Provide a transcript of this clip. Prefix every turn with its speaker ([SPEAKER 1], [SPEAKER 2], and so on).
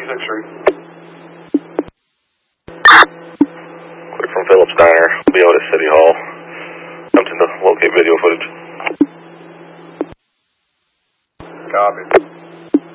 [SPEAKER 1] 26th Street.
[SPEAKER 2] Clear from Phillips Diner. Be out at City Hall. Attempting to locate video footage.